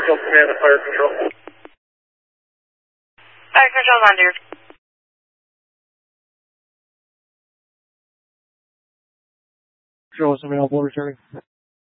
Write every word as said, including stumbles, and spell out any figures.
Field Command and Fire Control. Fire Control on Deer. Control, somebody on board returning.